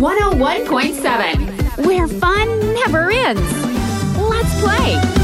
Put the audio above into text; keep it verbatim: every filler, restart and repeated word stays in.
one oh one point seven, where fun never ends. Let's play.